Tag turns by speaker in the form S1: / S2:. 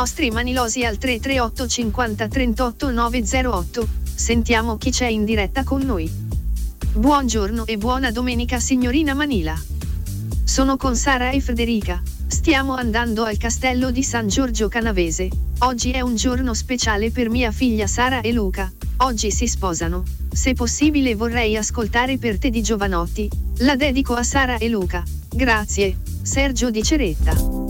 S1: nostri manilosi al 338 50 38 908. Sentiamo chi c'è in diretta con noi. Buongiorno e buona domenica signorina Manila. Sono con Sara e Federica. Stiamo andando al castello di San Giorgio Canavese. Oggi è un giorno speciale per mia figlia Sara e Luca. Oggi si sposano. Se possibile vorrei ascoltare Per te di Giovanotti. La dedico a Sara e Luca. Grazie. Sergio di Ceretta.